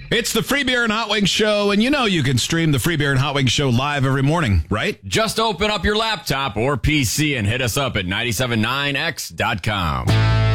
It's the Free Beer and Hot Wings Show, and you know you can stream the Free Beer and Hot Wings Show live every morning, right? Just open up your laptop or PC and hit us up at 979x.com.